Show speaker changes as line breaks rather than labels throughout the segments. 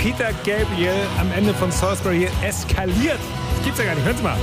Peter Gabriel am Ende von Salisbury hier eskaliert. Das gibt's ja gar nicht. Hören Sie mal.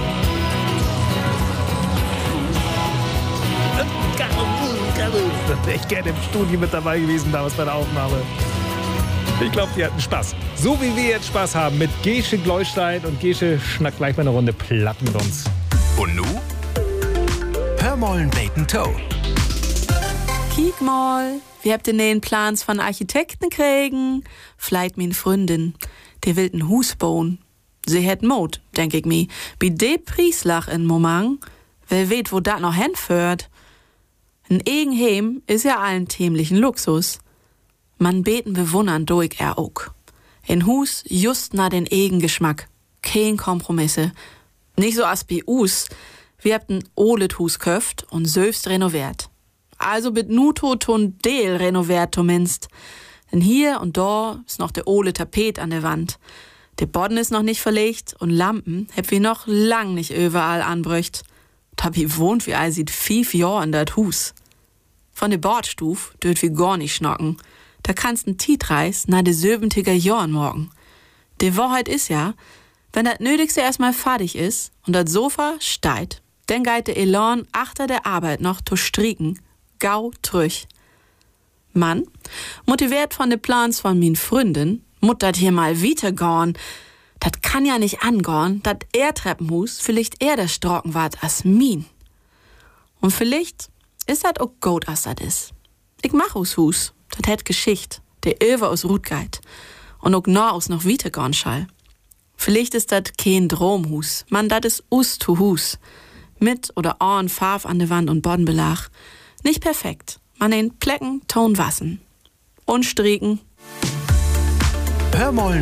Ich gerne im Studio mit dabei gewesen damals bei der Aufnahme. Ich glaube, die hatten Spaß. So wie wir jetzt Spaß haben mit Gesche Gleustein. Und Gesche schnackt gleich mal eine Runde Platten mit uns.
Und nu? Hör mollen Bacon Toe.
Kiek mal, wir habt den Plans von Architekten kriegen. Vielleicht min Freundin, der will ein Hus bauen. Sie hätt Mut, denk ich mi. Bi de Prieslach in Moment, wer weet, wo dat noch hinführt. Ein Egenheim is ja allen tämlichen Luxus. Man beten bewundern durch auch. In Hus just na den Egengeschmack. Kein Kompromisse. Nicht so as bi us. Wir habt ein olet Hus köft und selbst renoviert. Also mit Nuto ton Deel renoviert zumindest. Denn hier und da ist noch der ole Tapet an der Wand. Der Boden ist noch nicht verlegt und Lampen heb wir noch lang nicht überall anbrücht. Tabi wohnt wie all sieht 5 Jahr in dat Hus. Von der Bordstuf dürft wir gar nicht schnocken. Da kannst n Tietreis na de 70er Jahren morgen. Die Wahrheit ist ja, wenn das Nötigste erstmal fertig ist und das Sofa steigt, dann geht der Elan achter der Arbeit noch zu stricken, gau trüch. Mann, motiviert von de Plans von min Freundin, mut dat hier mal weitergorn. Dat kann ja nicht angorn, dat er Treppenhus vielleicht eher der Strocken wart as min. Und vielleicht ist dat auch gut, as dat is. Ich mach aus Hus, dat hätt Geschicht, der Över aus Rutgeit und auch nah aus noch weitergorn schall. Vielleicht ist dat kein Dromhus, man, dat is us to Hus. Mit oder an Farf an der Wand und Bodenbelag. Nicht perfekt, man den Plecken, Ton wassen. Und stricken.
Hör mollen